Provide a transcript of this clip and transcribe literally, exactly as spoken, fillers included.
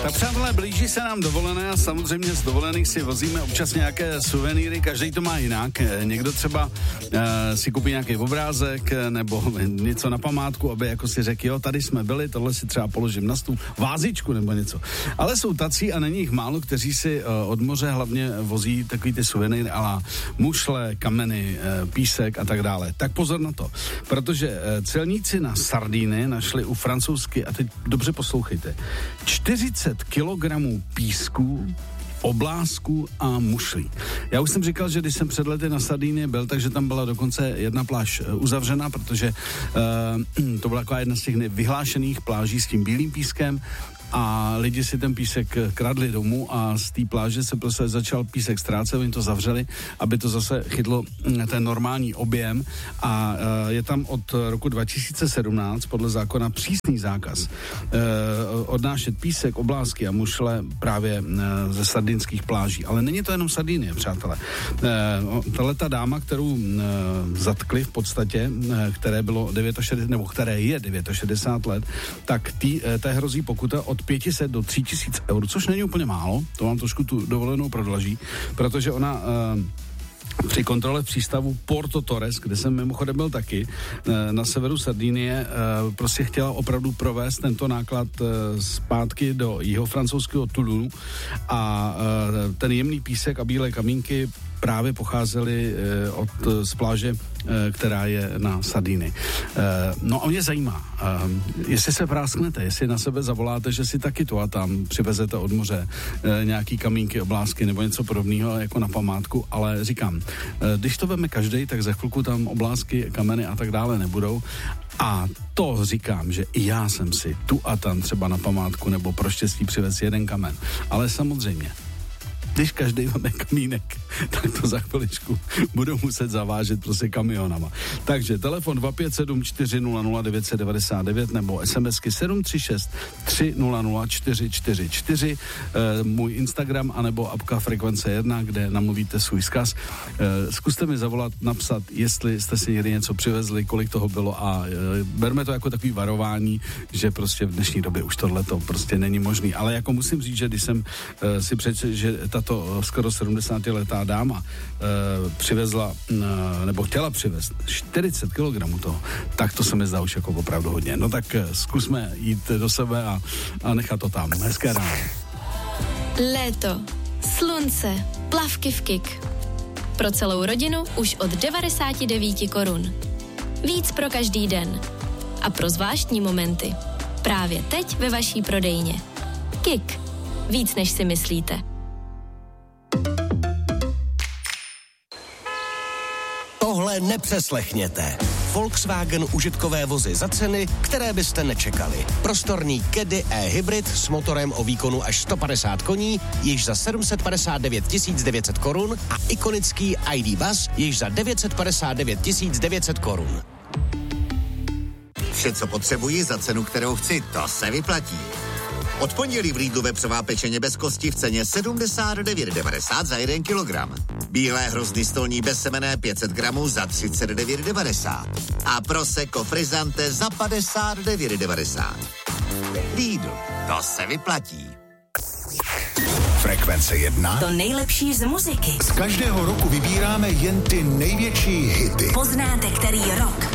Tak přátelé, blíží se nám dovolené a samozřejmě z dovolených si vozíme občas nějaké suvenýry, každý to má jinak. Někdo třeba uh, si koupí nějaký obrázek nebo něco na památku, aby jako si řekl, jo, tady jsme byli, tohle si třeba položím na stůl, vázičku nebo něco. Ale jsou tací a není jich málo, kteří si uh, od moře hlavně vozí takový ty suvenýry ala mušle, kameny, uh, písek a tak dále. Tak pozor na to, protože uh, celníci na Sardíny našli u francouzsky, a teď dobře poslouchejte, čtyřicet kilogramů písku, oblázků a mušlí. Já už jsem říkal, že když jsem před lety na Sardíně byl, takže tam byla dokonce jedna pláž uzavřená, protože uh, to byla taková jedna z těch vyhlášených pláží s tím bílým pískem a lidi si ten písek kradli domů a z té pláže se prostě začal písek ztrácet, oni to zavřeli, aby to zase chytlo ten normální objem a uh, je tam od roku dva tisíce sedmnáct podle zákona přísný zákaz uh, odnášet písek, oblázky a mušle právě uh, ze sardinských pláží. Ale není to jenom Sardinie, přátelé. Uh, tahle ta dáma, kterou uh, zatkli v podstatě, uh, které bylo šedesát devět, nebo které je šedesát devět let, tak tý, uh, té hrozí pokuta od pět set do tři tisíc eur, což není úplně málo, to vám trošku tu dovolenou prodlaží, protože ona uh, při kontrole v přístavu Porto Torres, kde jsem mimochodem byl taky, uh, na severu Sardinie, uh, prostě chtěla opravdu provést tento náklad uh, zpátky do jihovrancouzského Toulonu a uh, ten jemný písek a bílé kamínky právě pocházely e, od z pláže, e, která je na Sardíny. E, no a mě zajímá, e, jestli se prásknete, jestli na sebe zavoláte, že si taky to a tam přivezete od moře e, nějaký kamínky, oblázky nebo něco podobného jako na památku, ale říkám, e, když to veme každej, tak za chvilku tam oblázky, kameny a tak dále nebudou. A to říkám, že i já jsem si tu a tam třeba na památku nebo pro štěstí přivez jeden kamen. Ale samozřejmě, když každý máme kamínek, tak to za chviličku budou muset zavážet prostě kamionama. Takže telefon dva pět sedm čtyři nula nula devět set devadesát devět nebo SMSky sedm tři šest tři nula nula čtyři čtyři čtyři, e, můj Instagram anebo apka Frekvence jedna, kde namluvíte svůj vzkaz. E, zkuste mi zavolat, napsat, jestli jste si někdy něco přivezli, kolik toho bylo a e, berme to jako takový varování, že prostě v dnešní době už tohleto prostě není možný. Ale jako musím říct, že když jsem e, si přečetl, že ta to skoro sedmdesátiletá dáma e, přivezla, e, nebo chtěla přivést čtyřicet kilogramů toho, tak to se mi zdá už jako opravdu hodně. No tak e, zkusme jít do sebe a, a nechat to tam. Hezké ráno. Léto, slunce, plavky v Kik. Pro celou rodinu už od devadesát devět korun. Víc pro každý den. A pro zvláštní momenty. Právě teď ve vaší prodejně. Kik. Víc než si myslíte. Tohle nepřeslechněte. Volkswagen užitkové vozy za ceny, které byste nečekali. Prostorný Caddy e-hybrid s motorem o výkonu až sto padesát koní, již za sedm set padesát devět tisíc devět set korun a ikonický I D Buzz již za devět set padesát devět tisíc devět set korun. Vše, co potřebuji za cenu, kterou chci, to se vyplatí. Od pondělí v Lidlu vepřová pečeně bez kosti v ceně sedmdesát devět devadesát za jeden kilogram. Bílé hrozny stolní bezsemenné pět set gramů za třicet devět devadesát. A Prosecco Frizzante za padesát devět devadesát. Lidl, to se vyplatí. Frekvence jedna. To nejlepší z muziky. Z každého roku vybíráme jen ty největší hity. Poznáte, který rok